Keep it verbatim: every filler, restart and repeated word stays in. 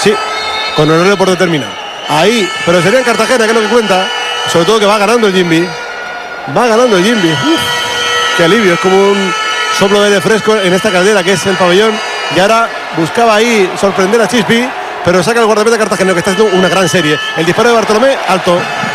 Sí, con Honorio por determinar. Ahí, pero sería en Cartagena, que es lo que cuenta. Sobre todo que va ganando el Jimby. Va ganando el Jimby. Uf, qué alivio, es como un soplo de aire fresco en esta caldera que es el pabellón. Y ahora buscaba ahí sorprender a Chispi, pero saca el guardameta cartagenero, que está haciendo una gran serie. El disparo de Bartolomé, alto.